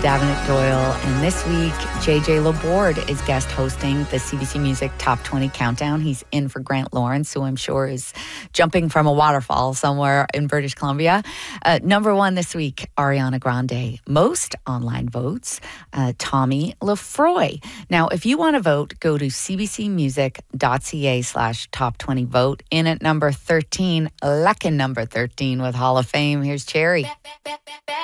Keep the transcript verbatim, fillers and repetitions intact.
Davenant Doyle, and this week, J J Laborde is guest hosting the C B C Music Top twenty Countdown. He's in for Grant Lawrence, who I'm sure is jumping from a waterfall somewhere in British Columbia. Uh, number one this week, Ariana Grande. Most online votes, uh, Tommy Lefroy. Now, if you want to vote, go to cbcmusic.ca slash top 20 vote. In at number thirteen, Lecken number thirteen with Hall of Fame. Here's Cherry.